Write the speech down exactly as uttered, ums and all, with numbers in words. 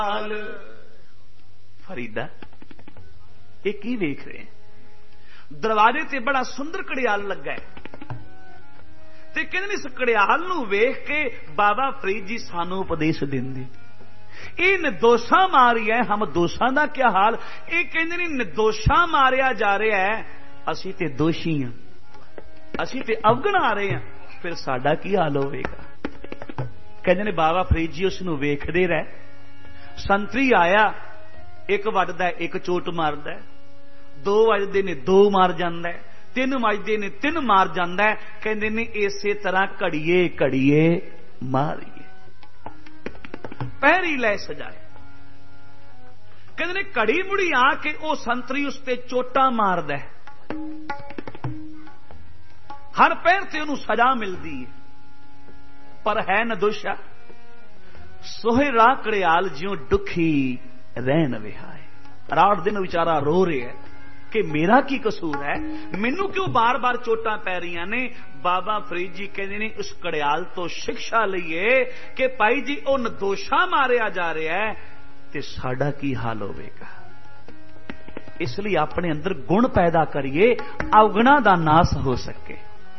फरीदा ये की वेख रहे हैं? दरवाजे ते बड़ा सुंदर घड़ियाल लगा है ते कहंदे इस घड़ियाल नूं वेख के बाबा फरीद जी सानू उपदेश देंदे, ये निर्दोषा मारी है, हम दोषां दा क्या हाल? ये कहंदे ने निर्दोषा मारिया जा रहा है, असीं ते दोषी हां, असीं ते अवगण आ रहे हैं, फिर साडा की हाल होवेगा? कहंदे ने बाबा फरीद जी उस नूं वेखदे रह। संतरी आया, एक वजदा है, एक चोट मारदा है, दो वजदे ने दो मार जांदा है, तीन वजदे ने तीन मार जांदा है। कहंदे ने इसे तरह घड़िए घड़िए मारिए, पैरी लै सजाए। कहंदे ने घड़ी मुड़ी आके ओ संतरी उसते चोटा मारदा है, हर पैर से उन्होंने सजा मिलती है, पर है नदोशा। सोहेरा घड़ियाल ज्यों दुखी रहन विहाए। रात दिन बेचारा रो रहा है कि मेरा की कसूर है, मैनू क्यों बार बार चोटां पै रही ने? बाबा फरीद जी कहते ने उस घड़ियाल तो शिक्षा लईए कि भाई जी वो निर्दोषा मारिया जा रहा है, ते साडा की हाल होवेगा? इसलिए अपने अंदर गुण पैदा करिए, अवगुणा दा नाश हो सके।